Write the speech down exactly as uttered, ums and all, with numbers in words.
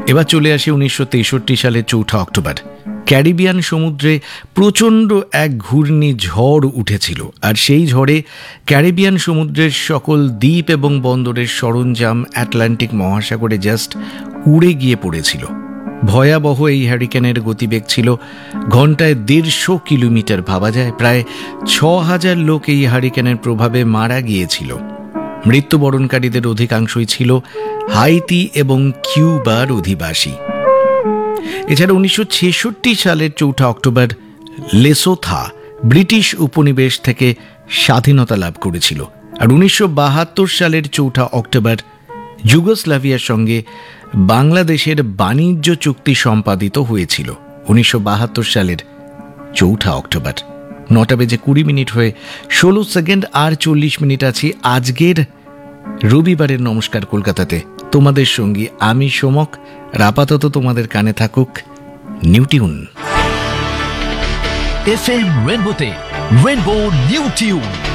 এবার চলে আসে উনিশশো তেষট্টি সালের চৌঠা অক্টোবর। ক্যারিবিয়ান সমুদ্রে প্রচণ্ড এক ঘূর্ণি ঝড় উঠেছিল, আর সেই ঝড়ে ক্যারিবিয়ান সমুদ্রের সকল দ্বীপ এবং বন্দরের সরঞ্জাম আটলান্টিক মহাসাগরে জাস্ট উড়ে গিয়ে পড়েছিল। ভয়াবহ এই হ্যারিকেনের গতিবেগ ছিল ঘন্টায় দেড়শো কিলোমিটার। ভাবা যায়, প্রায় ছ হাজার লোক এই হ্যারিকেনের প্রভাবে মারা গিয়েছিল। মৃত্যুবরণকারীদের অধিকাংশই ছিল হাইতি এবং কিউবার অধিবাসী। এছাড়া উনিশশো ছেষট্টি সালের চৌঠা অক্টোবর লেসোথা ব্রিটিশ উপনিবেশ থেকে স্বাধীনতা লাভ করেছিল, আর উনিশশো বাহাত্তর সালের চৌঠা অক্টোবর যুগোস্লাভিয়ার সঙ্গে বাংলাদেশের বাণিজ্য চুক্তি সম্পাদিত হয়েছিল। উনিশশো বাহাত্তর সালের চৌঠা অক্টোবর নটা বেজে কুড়ি মিনিট হয়ে ষোলো সেকেন্ড আর চল্লিশ মিনিট আছি আজকের রবিবারের নমস্কার কলকাতাতে। তোমাদের সঙ্গী আমি সোমক। আপাতত তোমাদের কানে থাকুক new tune. F M রেনবোতে rainbow new tune.